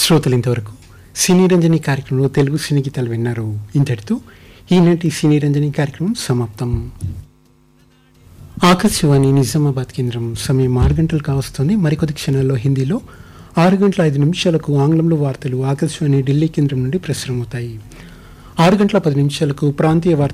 శ్రోతలు ఇంతవరకు సినీ రంజని కార్యక్రమంలో తెలుగు సినీ గీతాలు విన్నారు. ఇంతటితో ఈనాటి సినీ రంజని కార్యక్రమం సమాప్తం. ఆకాశవాణి నిజామాబాద్ కేంద్రం సమయం 6 గంటలు కావస్తుంది. మరికొద్ది క్షణాల్లో హిందీలో 6 గంటల 5 నిమిషాలకు ఆంగ్లంలో వార్తలు ఆకాశవాణి ఢిల్లీ కేంద్రం నుండి ప్రసారమవుతాయి. 6 గంటల 10 నిమిషాలకు ప్రాంతీయ వార్తలు